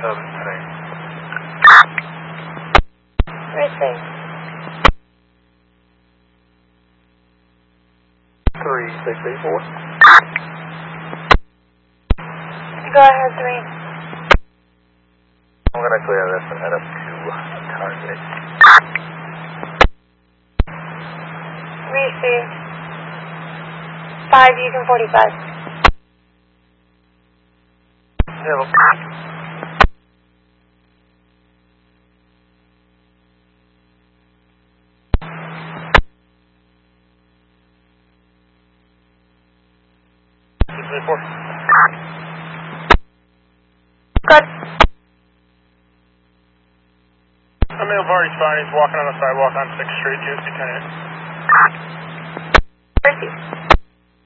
Receive. 3684. Go ahead, 3. I'm going to clear this and head up to target. Receive. 5, Yukon 45. Hello. Good. I'm in Vardy's fine. He's walking on the sidewalk on 6th Street. USP 10.